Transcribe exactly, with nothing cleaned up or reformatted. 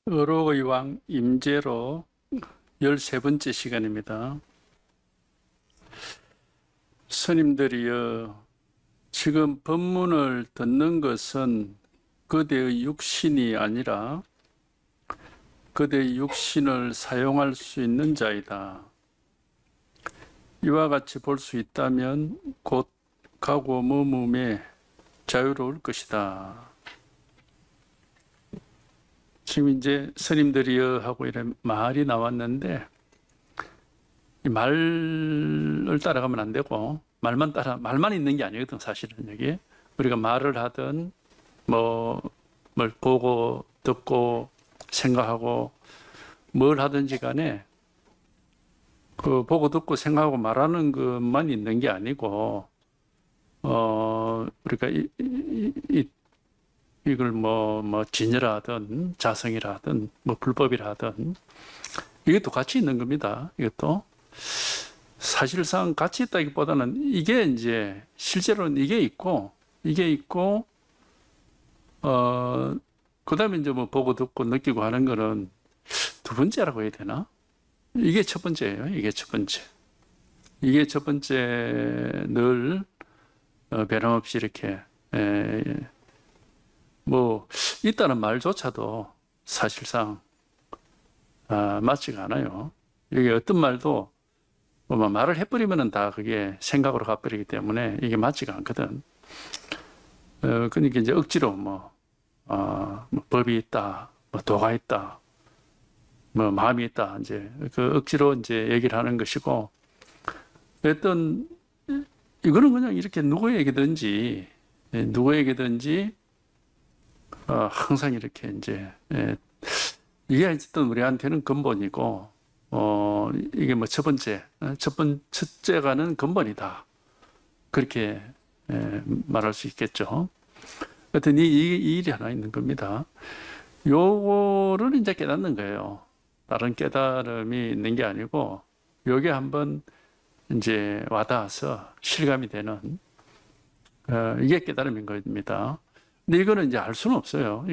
어록의 왕 임재로 열세 번째 시간입니다. 스님들이여, 지금 법문을 듣는 것은 그대의 육신이 아니라 그대의 육신을 사용할 수 있는 자이다. 이와 같이 볼 수 있다면 곧 가고 머뭅에 자유로울 것이다. 지금 이제 스님들이여 하고 이런 말이 나왔는데, 이 말을 따라가면 안 되고, 말만 따라, 말만 있는 게 아니거든, 사실은 여기. 우리가 말을 하든, 뭐, 뭘 보고, 듣고, 생각하고, 뭘 하든지 간에, 그, 보고, 듣고, 생각하고 말하는 것만 있는 게 아니고, 어, 우리가 이, 이, 이 이걸 뭐, 뭐, 진여라든, 자성이라든, 뭐, 불법이라든, 이것도 같이 있는 겁니다. 이것도. 사실상 같이 있다기보다는 이게 이제, 실제로는 이게 있고, 이게 있고, 어, 그 다음에 이제 뭐, 보고 듣고 느끼고 하는 거는 두 번째라고 해야 되나? 이게 첫 번째예요. 이게 첫 번째. 이게 첫 번째 늘, 어, 변함없이 이렇게, 에, 뭐 있다는 말조차도 사실상 아, 맞지가 않아요. 이게 어떤 말도 뭐 말을 해버리면은 다 그게 생각으로 가버리기 때문에 이게 맞지가 않거든. 어, 그러니까 이제 억지로 뭐, 어, 뭐 법이 있다, 뭐 도가 있다, 뭐 마음이 있다, 이제 그 억지로 이제 얘기를 하는 것이고, 어떤 이거는 그냥 이렇게 누구에게든지 누구에게든지 어, 항상 이렇게 이제, 예, 이게 어쨌든 우리한테는 근본이고, 어, 이게 뭐 첫 번째, 어, 첫 번, 첫째가는 근본이다. 그렇게, 예, 말할 수 있겠죠. 하여튼 이, 이, 이 일이 하나 있는 겁니다. 요거를 이제 깨닫는 거예요. 다른 깨달음이 있는 게 아니고, 요게 한번 이제 와닿아서 실감이 되는, 어, 이게 깨달음인 겁니다. 근데 이거는 이제 알 수는 없어요.